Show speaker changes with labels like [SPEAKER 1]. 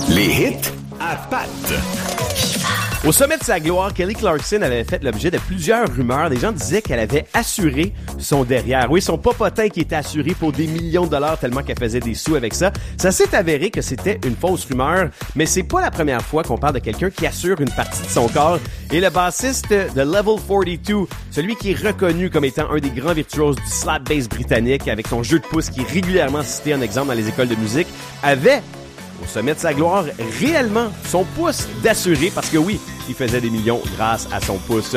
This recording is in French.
[SPEAKER 1] Les hits à pattes.
[SPEAKER 2] Au sommet de sa gloire, Kelly Clarkson avait fait l'objet de plusieurs rumeurs. Des gens disaient qu'elle avait assuré son derrière. Oui, son popotin qui était assuré pour des millions de dollars tellement qu'elle faisait des sous avec ça. Ça s'est avéré que c'était une fausse rumeur, mais c'est pas la première fois qu'on parle de quelqu'un qui assure une partie de son corps. Et le bassiste de Level 42, celui qui est reconnu comme étant un des grands virtuoses du slap bass britannique avec son jeu de pouce qui est régulièrement cité en exemple dans les écoles de musique, avait au sommet de sa gloire, réellement son pouce d'assuré, parce que oui, il faisait des millions grâce à son pouce.